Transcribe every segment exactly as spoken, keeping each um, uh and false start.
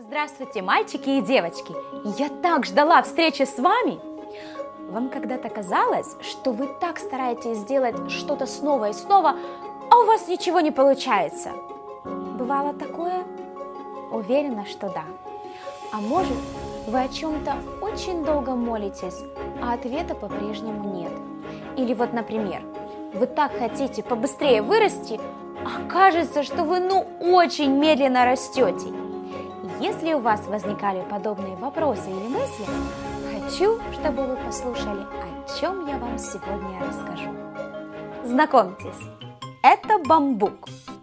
Здравствуйте, мальчики и девочки! Я так ждала встречи с вами! Вам когда-то казалось, что вы так стараетесь сделать что-то снова и снова, а у вас ничего не получается? Бывало такое? Уверена, что да. А может, вы о чем-то очень долго молитесь, а ответа по-прежнему нет. Или вот, например, вы так хотите побыстрее вырасти, а кажется, что вы ну очень медленно растете. Если у вас возникали подобные вопросы или мысли, хочу, чтобы вы послушали, о чем я вам сегодня расскажу. Знакомьтесь, это бамбук.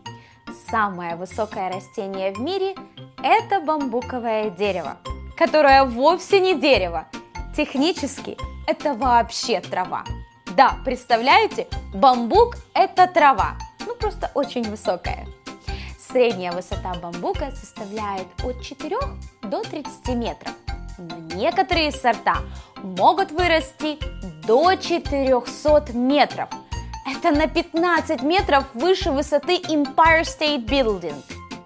Самое высокое растение в мире – это бамбуковое дерево, которое вовсе не дерево. Технически это вообще трава. Да, представляете, бамбук – это трава, ну просто очень высокая. Средняя высота бамбука составляет от четырёх до тридцати метров, но некоторые сорта могут вырасти до четырёхсот метров. Это на пятнадцать метров выше высоты Empire State Building.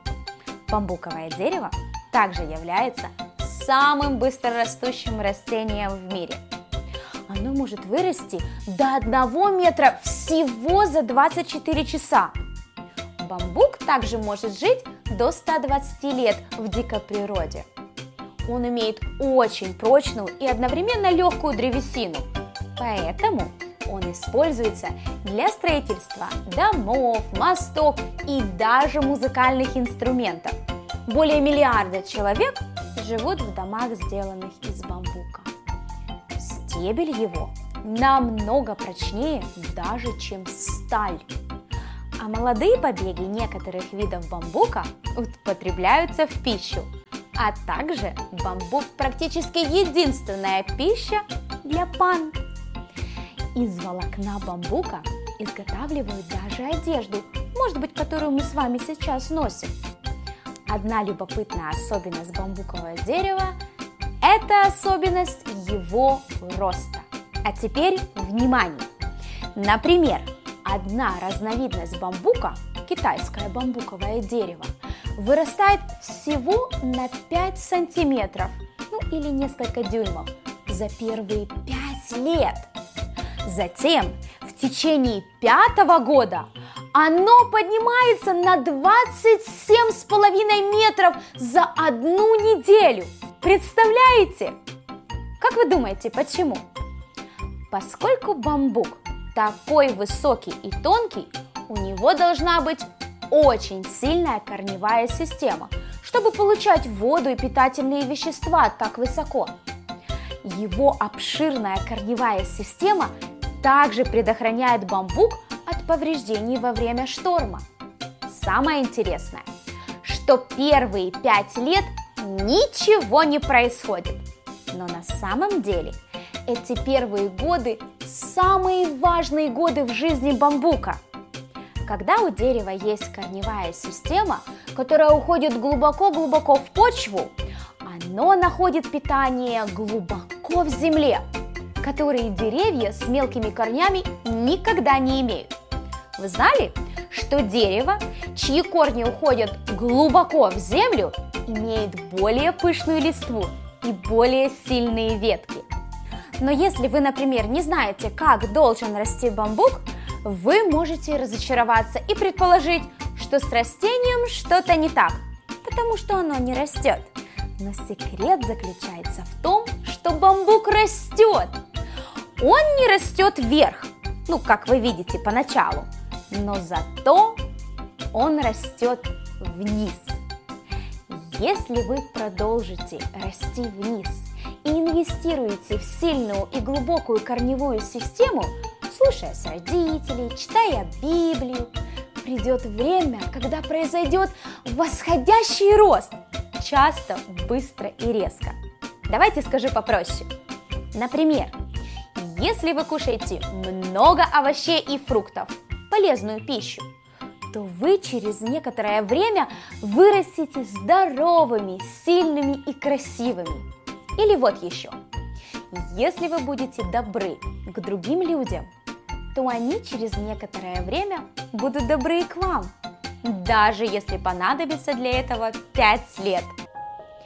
Бамбуковое дерево также является самым быстрорастущим растением в мире. Оно может вырасти до одного метра всего за двадцать четыре часа. Бамбук также может жить до ста двадцати лет в дикой природе. Он имеет очень прочную и одновременно легкую древесину, поэтому он используется для строительства домов, мостов и даже музыкальных инструментов. Более миллиарда человек живут в домах, сделанных из бамбука. Стебель его намного прочнее даже, чем сталь. А молодые побеги некоторых видов бамбука употребляются в пищу. А также бамбук практически единственная пища для панд. Из волокна бамбука изготавливают даже одежду, может быть, которую мы с вами сейчас носим. Одна любопытная особенность бамбукового дерева – это особенность его роста. А теперь внимание! Например, одна разновидность бамбука, китайское бамбуковое дерево, вырастает всего на пять сантиметров, ну или несколько дюймов, за первые пять лет. Затем в течение пятого года оно поднимается на двадцать семь с половиной метров за одну неделю. Представляете? Как вы думаете, почему? Поскольку бамбук такой высокий и тонкий, у него должна быть очень сильная корневая система, чтобы получать воду и питательные вещества так высоко. Его обширная корневая система также предохраняет бамбук от повреждений во время шторма. Самое интересное, что первые пять лет ничего не происходит, но на самом деле эти первые годы самые важные годы в жизни бамбука. Когда у дерева есть корневая система, которая уходит глубоко-глубоко в почву, оно находит питание глубоко в земле, которые деревья с мелкими корнями никогда не имеют. Вы знали, что дерево, чьи корни уходят глубоко в землю, имеет более пышную листву и более сильные ветки? Но если вы, например, не знаете, как должен расти бамбук, вы можете разочароваться и предположить, что с растением что-то не так, потому что оно не растет. Но секрет заключается в том, что бамбук растет. Он не растет вверх, ну, как вы видите поначалу, но зато он растет вниз. Если вы продолжите расти вниз и инвестируете в сильную и глубокую корневую систему, слушаясь родителей, читая Библию, придет время, когда произойдет восходящий рост, часто, быстро и резко. Давайте скажу попроще. Например, если вы кушаете много овощей и фруктов, полезную пищу, то вы через некоторое время вырастете здоровыми, сильными и красивыми. Или вот еще. Если вы будете добры к другим людям, то они через некоторое время будут добры и к вам, даже если понадобится для этого пять лет.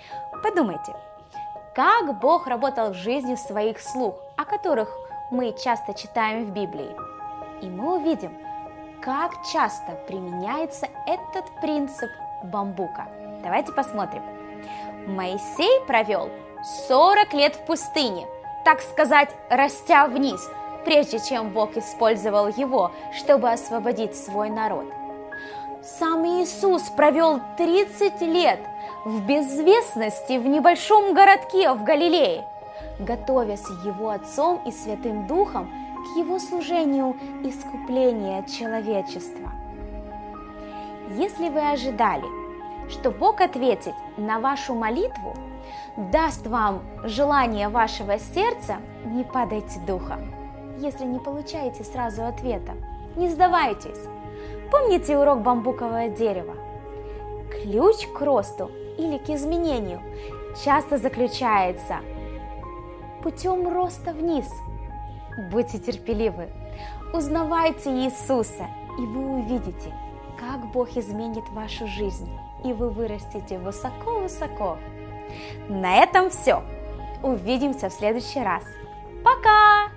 Подумайте, как Бог работал в жизни своих слуг, о которых мы часто читаем в Библии. И мы увидим, как часто применяется этот принцип бамбука. Давайте посмотрим. Моисей провел сорок лет в пустыне, так сказать, растя вниз, прежде чем Бог использовал его, чтобы освободить свой народ. Сам Иисус провел тридцать лет в безвестности в небольшом городке в Галилее, готовясь его Отцом и Святым Духом к его служению искупления человечества. Если вы ожидали, что Бог ответит на вашу молитву, даст вам желание вашего сердца, не падайте духом. Если не получаете сразу ответа, не сдавайтесь. Помните урок бамбукового дерева? Ключ к росту или к изменению часто заключается путем роста вниз. Будьте терпеливы, узнавайте Иисуса, и вы увидите, как Бог изменит вашу жизнь, и вы вырастете высоко-высоко. На этом все. Увидимся в следующий раз. Пока!